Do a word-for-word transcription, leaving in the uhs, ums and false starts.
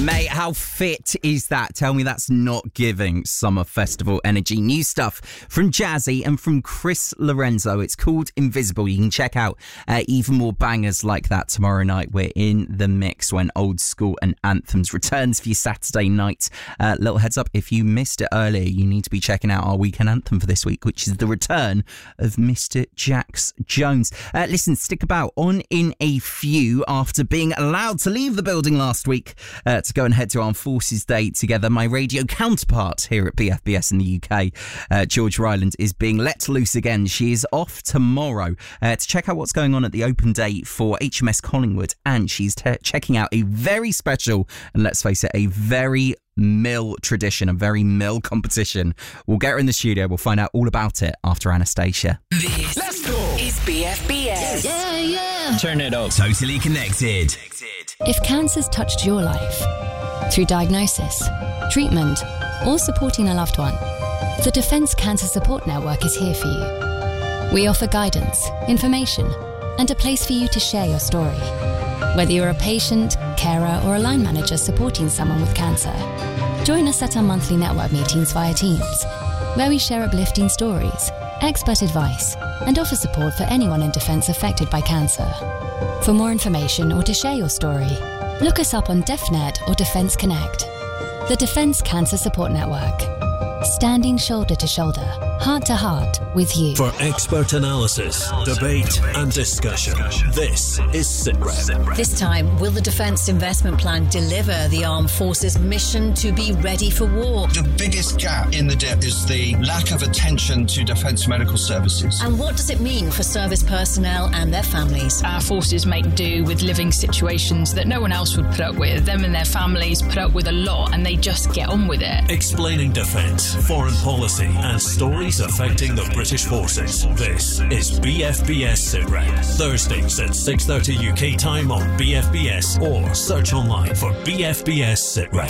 Mate, how fit is that? Tell me that's not giving summer festival energy. New stuff from Jazzy and from Chris Lorenzo. It's called Invisible. You can check out uh, even more bangers like that tomorrow night. We're in the mix when Old School and Anthems returns for your Saturday night. Uh, little heads up, if you missed it earlier, you need to be checking out our weekend anthem for this week, which is the return of Mister Jax Jones. Uh, listen, stick about on in a few after being allowed to leave the building last week uh, to go and head to Armed Forces Day together. My radio counterpart here at B F B S in the U K, uh, George Ryland, is being let loose again. She is off tomorrow uh, to check out what's going on at the open day for H M S Collingwood, and she's te- checking out a very special, and let's face it, a very mill tradition, a very mill competition. We'll get her in the studio. We'll find out all about it after Anastasia. This Let's go. is B F B S. Yeah, yeah. Turn it up. Totally connected. If cancer's touched your life, through diagnosis, treatment, or supporting a loved one, the Defence Cancer Support Network is here for you. We offer guidance, information, and a place for you to share your story. Whether you're a patient, carer, or a line manager supporting someone with cancer, join us at our monthly network meetings via Teams, where we share uplifting stories, expert advice, and offer support for anyone in Defence affected by cancer. For more information or to share your story, look us up on DefNet or Defence Connect. The Defence Cancer Support Network. Standing shoulder to shoulder, heart to heart with you. For expert analysis, debate and discussion, this is SITREP. This time, will the Defence Investment Plan deliver the Armed Forces mission to be ready for war? The biggest gap in the D I P is the lack of attention to Defence Medical Services. And what does it mean for service personnel and their families? Our forces make do with living situations that no one else would put up with. Them and their families put up with a lot, and they just get on with it. Explaining defence, foreign policy and stories affecting the British forces. This is B F B S SITREP. Thursdays at six thirty U K time on B F B S, or search online for B F B S SITREP.